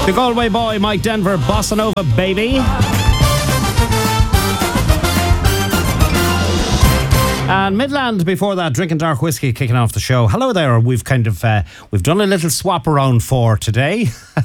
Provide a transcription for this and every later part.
The Galway boy, Mike Denver, Bossa Nova, baby. And Midland before that, Drinking Dark Whiskey kicking off the show. Hello there. We've kind of we've done a little swap around for today.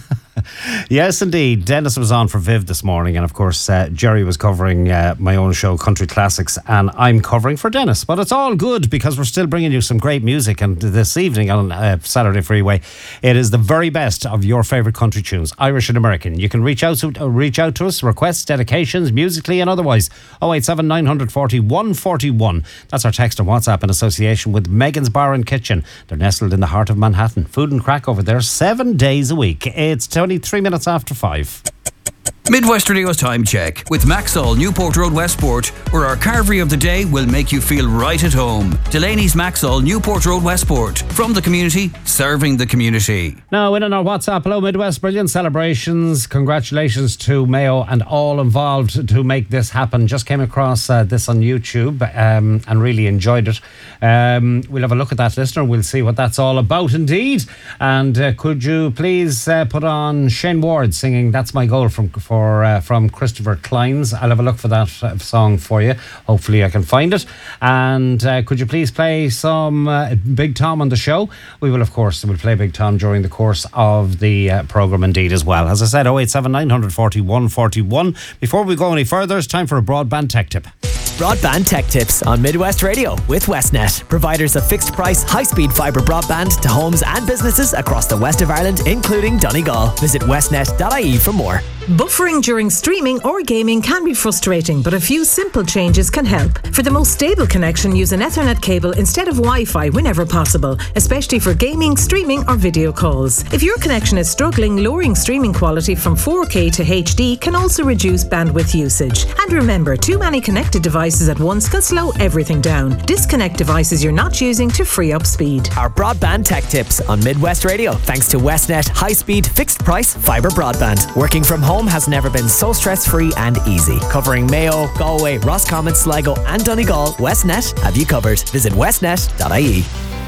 Yes, indeed. Dennis was on for Viv this morning, and of course Jerry was covering my own show, Country Classics, and I'm covering for Dennis. But it's all good because we're still bringing you some great music, and this evening on Saturday Freeway, it is the very best of your favourite country tunes, Irish and American. You can reach out to us, requests, dedications, musically and otherwise. 087 940 141. That's our text and WhatsApp in association with Megan's Bar and Kitchen. They're nestled in the heart of Manhattan. Food and crack over there 7 days a week. It's 23 minutes after 5. Midwest Radio's time check with Maxol, Newport Road, Westport, where our carvery of the day will make you feel right at home. Delaney's Maxol, Newport Road, Westport. From the community, serving the community. Now, in on our WhatsApp, hello Midwest, brilliant celebrations. Congratulations to Mayo and all involved to make this happen. Just came across this on YouTube and really enjoyed it. We'll have a look at that, listener. We'll see what that's all about indeed. And could you please put on Shane Ward singing That's My Goal from Christopher Klein's. I'll have a look for that song for you. Hopefully I can find it. And could you please play some Big Tom on the show? We will, of course, play Big Tom during the course of the programme indeed as well. As I said, 087 940 141. Before we go any further, it's time for a broadband tech tip. Broadband Tech Tips on Midwest Radio with Westnet, providers of fixed price, high-speed fibre broadband to homes and businesses across the west of Ireland, including Donegal. Visit westnet.ie for more. Buffering during streaming or gaming can be frustrating, but a few simple changes can help. For the most stable connection, use an Ethernet cable instead of Wi-Fi whenever possible, especially for gaming, streaming or video calls. If your connection is struggling, lowering streaming quality from 4K to HD can also reduce bandwidth usage. And remember, too many connected devices at once can slow everything down. Disconnect devices you're not using to free up speed. Our Broadband Tech Tips on Midwest Radio, thanks to Westnet high-speed, fixed-price fibre broadband. Working from home has never been so stress-free and easy. Covering Mayo, Galway, Roscommon, Sligo and Donegal, Westnet have you covered. Visit westnet.ie.